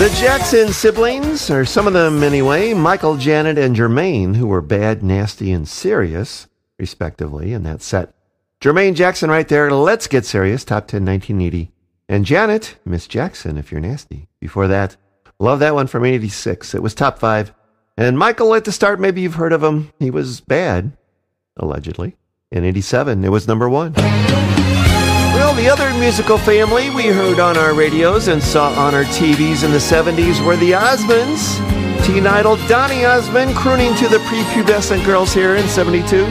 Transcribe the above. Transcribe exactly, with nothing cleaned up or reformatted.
The Jackson siblings, or some of them anyway, Michael, Janet, and Jermaine, who were bad, nasty, and serious, respectively, in that set. Jermaine Jackson right there, Let's Get Serious, top ten, nineteen eighty. And Janet, Miss Jackson, If You're Nasty. Before that, love that one from eighty-six. It was top five. And Michael at the start, maybe you've heard of him. He was bad, allegedly. In eighty-seven, it was number one. Well, the other musical family we heard on our radios and saw on our T Vs in the seventies were the Osmonds. Teen idol Donny Osmond crooning to the prepubescent girls here in seventy-two.